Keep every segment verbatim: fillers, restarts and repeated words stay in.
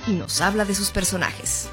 y nos habla de sus personajes.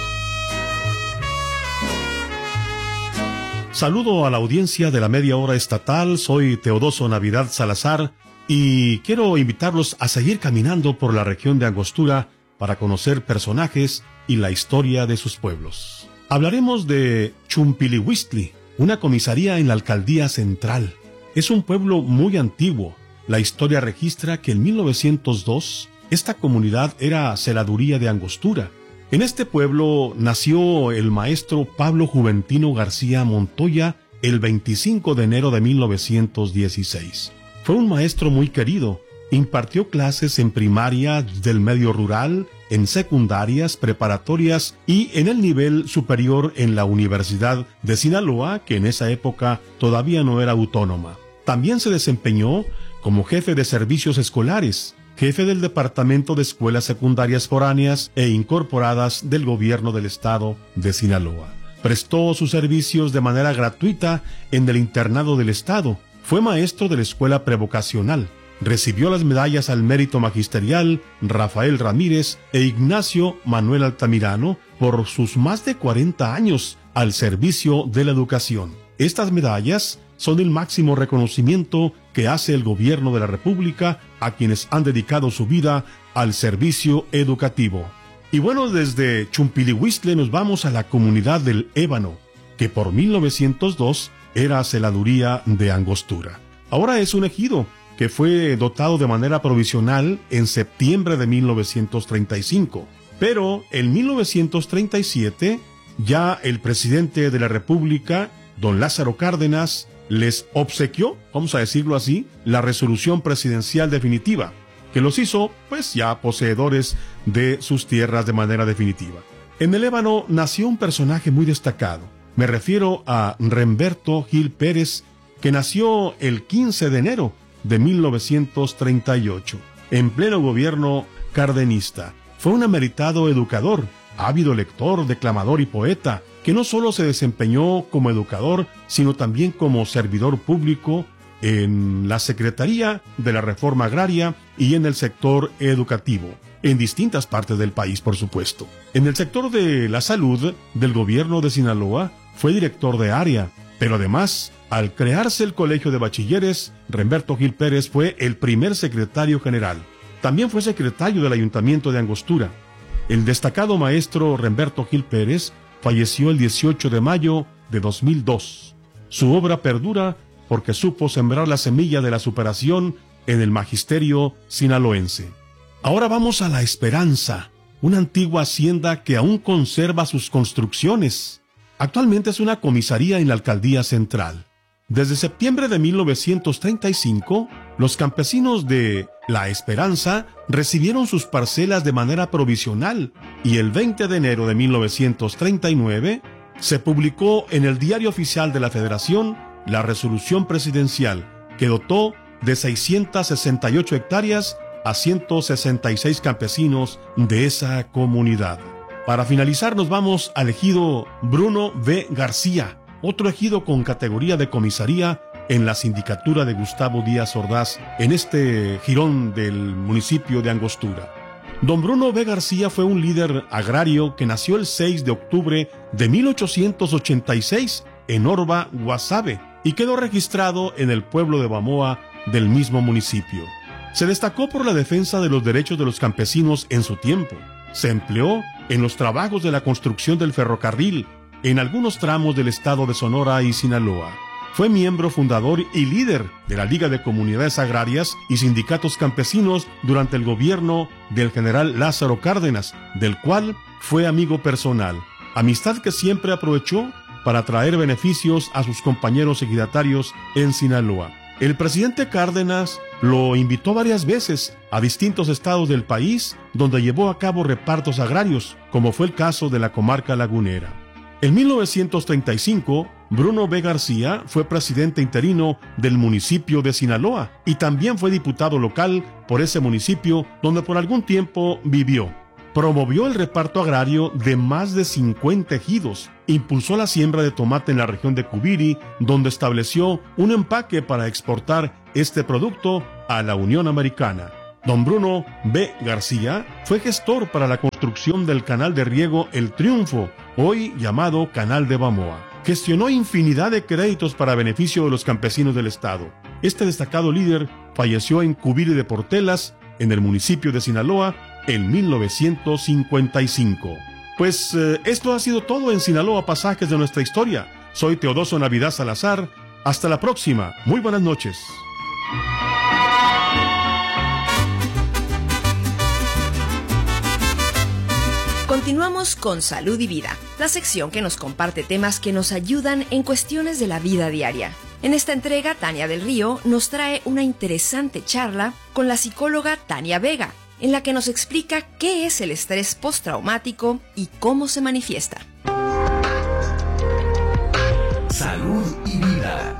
Saludo a la audiencia de la Media Hora Estatal, soy Teodoso Navidad Salazar y quiero invitarlos a seguir caminando por la región de Angostura para conocer personajes y la historia de sus pueblos. Hablaremos de Chumpilihuistli, una comisaría en la alcaldía central. Es un pueblo muy antiguo. La historia registra que en mil novecientos dos esta comunidad era celaduría de Angostura. En este pueblo nació el maestro Pablo Juventino García Montoya el veinticinco de enero de mil novecientos dieciséis. Fue un maestro muy querido. Impartió clases en primaria del medio rural, en secundarias, preparatorias y en el nivel superior en la Universidad de Sinaloa, que en esa época todavía no era autónoma. También se desempeñó como jefe de servicios escolares, jefe del Departamento de Escuelas Secundarias Foráneas e Incorporadas del Gobierno del Estado de Sinaloa. Prestó sus servicios de manera gratuita en el internado del Estado. Fue maestro de la Escuela Prevocacional. Recibió las medallas al mérito magisterial Rafael Ramírez e Ignacio Manuel Altamirano por sus más de cuarenta años al servicio de la educación. Estas medallas son el máximo reconocimiento que hace el gobierno de la República a quienes han dedicado su vida al servicio educativo. Y bueno, desde Chumpilihuistli nos vamos a la comunidad del Ébano, que por mil novecientos dos era celaduría de Angostura. Ahora es un ejido que fue dotado de manera provisional en septiembre de mil novecientos treinta y cinco. Pero en mil novecientos treinta y siete ya el presidente de la República, don Lázaro Cárdenas, les obsequió, vamos a decirlo así, la resolución presidencial definitiva, que los hizo, pues, ya poseedores de sus tierras de manera definitiva. En el Ébano nació un personaje muy destacado. Me refiero a Remberto Gil Pérez, que nació el quince de enero de mil novecientos treinta y ocho, en pleno gobierno cardenista. Fue un emeritado educador, ávido lector, declamador y poeta, que no solo se desempeñó como educador, sino también como servidor público en la Secretaría de la Reforma Agraria y en el sector educativo, en distintas partes del país, por supuesto. En el sector de la salud del gobierno de Sinaloa fue director de área, pero además, al crearse el Colegio de Bachilleres, Remberto Gil Pérez fue el primer secretario general. También fue secretario del Ayuntamiento de Angostura. El destacado maestro Remberto Gil Pérez falleció el dieciocho de mayo de dos mil dos. Su obra perdura porque supo sembrar la semilla de la superación en el magisterio sinaloense. Ahora vamos a La Esperanza, una antigua hacienda que aún conserva sus construcciones. Actualmente es una comisaría en la alcaldía central. Desde septiembre de mil novecientos treinta y cinco, los campesinos de La Esperanza recibieron sus parcelas de manera provisional y el veinte de enero de mil novecientos treinta y nueve se publicó en el Diario Oficial de la Federación la resolución presidencial que dotó de seiscientas sesenta y ocho hectáreas a ciento sesenta y seis campesinos de esa comunidad. Para finalizar nos vamos al ejido Bruno B. García, otro ejido con categoría de comisaría en la sindicatura de Gustavo Díaz Ordaz, en este jirón del municipio de Angostura. Don Bruno B. García fue un líder agrario que nació el seis de octubre de mil ochocientos ochenta y seis en Orba, Guasave, y quedó registrado en el pueblo de Bamoa del mismo municipio. Se destacó por la defensa de los derechos de los campesinos en su tiempo. Se empleó en los trabajos de la construcción del ferrocarril en algunos tramos del estado de Sonora y Sinaloa. Fue miembro fundador y líder de la Liga de Comunidades Agrarias y Sindicatos Campesinos durante el gobierno del general Lázaro Cárdenas, del cual fue amigo personal, amistad que siempre aprovechó para traer beneficios a sus compañeros ejidatarios en Sinaloa. El presidente Cárdenas lo invitó varias veces a distintos estados del país donde llevó a cabo repartos agrarios, como fue el caso de la comarca lagunera. En mil novecientos treinta y cinco, Bruno B. García fue presidente interino del municipio de Sinaloa y también fue diputado local por ese municipio donde por algún tiempo vivió. Promovió el reparto agrario de más de cincuenta ejidos, impulsó la siembra de tomate en la región de Cubiri, donde estableció un empaque para exportar este producto a la Unión Americana. Don Bruno B. García fue gestor para la construcción del canal de riego El Triunfo, hoy llamado Canal de Bamoa. Gestionó infinidad de créditos para beneficio de los campesinos del estado. Este destacado líder falleció en Cubiri de Portelas, en el municipio de Sinaloa, en mil novecientos cincuenta y cinco. Pues eh, esto ha sido todo en Sinaloa Pasajes de nuestra historia. Soy Teodoso Navidad Salazar. Hasta la próxima. Muy buenas noches. Continuamos con Salud y Vida, la sección que nos comparte temas que nos ayudan en cuestiones de la vida diaria. En esta entrega, Tania del Río nos trae una interesante charla con la psicóloga Tania Vega, en la que nos explica qué es el estrés postraumático y cómo se manifiesta. Salud y Vida.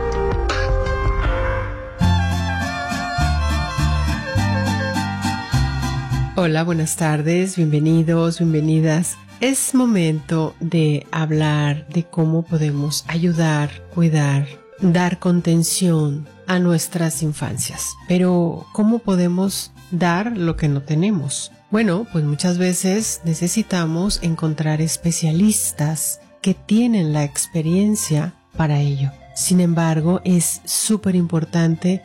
Hola, buenas tardes, bienvenidos, bienvenidas. Es momento de hablar de cómo podemos ayudar, cuidar, dar contención a nuestras infancias. Pero, ¿cómo podemos dar lo que no tenemos? Bueno, pues muchas veces necesitamos encontrar especialistas que tienen la experiencia para ello. Sin embargo, es súper importante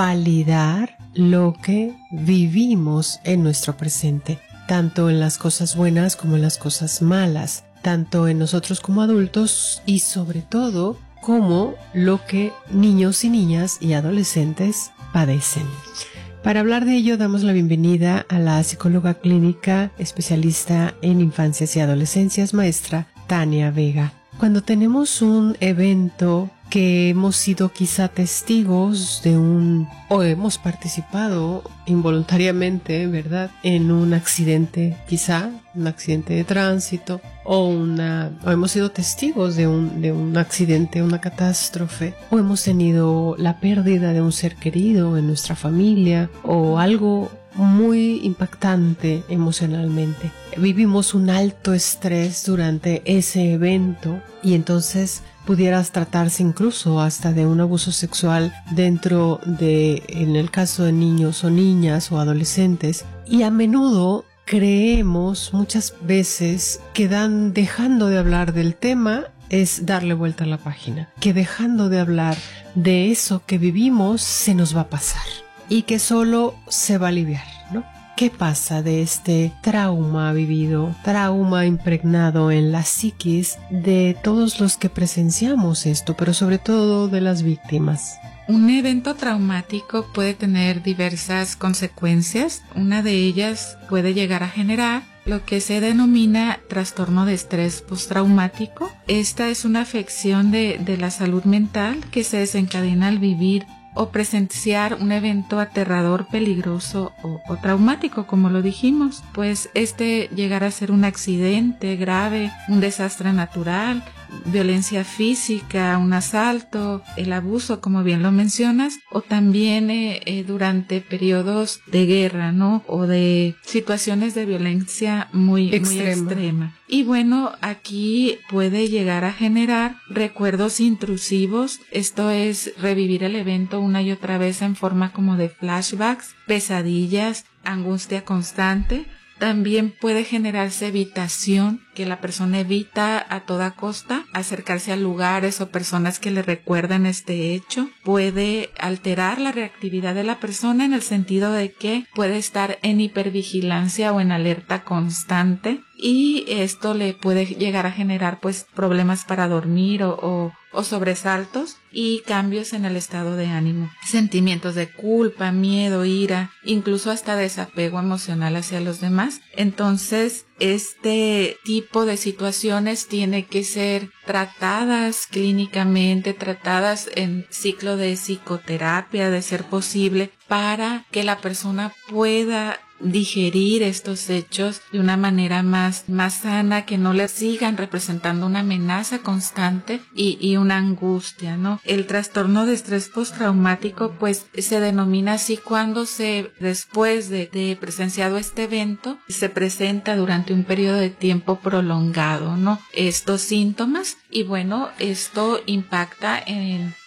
validar lo que vivimos en nuestro presente, tanto en las cosas buenas como en las cosas malas, tanto en nosotros como adultos y sobre todo como lo que niños y niñas y adolescentes padecen. Para hablar de ello damos la bienvenida a la psicóloga clínica especialista en infancias y adolescencias, maestra Tania Vega. Cuando tenemos un evento que hemos sido quizá testigos de un, o hemos participado involuntariamente, ¿verdad?, en un accidente, quizá un accidente de tránsito, o una, o hemos sido testigos de un, de un accidente, una catástrofe, o hemos tenido la pérdida de un ser querido en nuestra familia, o algo muy impactante emocionalmente. Vivimos un alto estrés durante ese evento y entonces pudieras tratarse incluso hasta de un abuso sexual dentro de, en el caso de niños o niñas o adolescentes. Y a menudo creemos muchas veces que dan, dejando de hablar del tema es darle vuelta a la página, que dejando de hablar de eso que vivimos se nos va a pasar y que solo se va a aliviar, ¿no? ¿Qué pasa de este trauma vivido, trauma impregnado en la psiquis de todos los que presenciamos esto, pero sobre todo de las víctimas? Un evento traumático puede tener diversas consecuencias. Una de ellas puede llegar a generar lo que se denomina trastorno de estrés postraumático. Esta es una afección de, de la salud mental que se desencadena al vivir o presenciar un evento aterrador, peligroso o, o traumático, como lo dijimos. Pues este llegará a ser un accidente grave, un desastre natural, violencia física, un asalto, el abuso, como bien lo mencionas, o también eh, eh, durante periodos de guerra, ¿no? O de situaciones de violencia muy extrema. muy extrema. Y bueno, aquí puede llegar a generar recuerdos intrusivos. Esto es revivir el evento una y otra vez en forma como de flashbacks, pesadillas, angustia constante. También puede generarse evitación, que la persona evita a toda costa acercarse a lugares o personas que le recuerdan este hecho. Puede alterar la reactividad de la persona en el sentido de que puede estar en hipervigilancia o en alerta constante, y esto le puede llegar a generar pues problemas para dormir o, o, o sobresaltos y cambios en el estado de ánimo, sentimientos de culpa, miedo, ira, incluso hasta desapego emocional hacia los demás. Entonces, este tipo de situaciones tiene que ser tratadas clínicamente, tratadas en ciclo de psicoterapia, de ser posible, para que la persona pueda digerir estos hechos de una manera más, más sana, que no le sigan representando una amenaza constante y, y una angustia, ¿no? El trastorno de estrés postraumático pues se denomina así cuando se, después de, de presenciado este evento, se presenta durante un periodo de tiempo prolongado, ¿no? Estos síntomas, y bueno, esto impacta en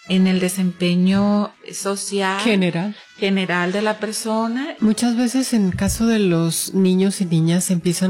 en el desempeño social General. general de la persona. Muchas veces en caso de los niños y niñas empiezan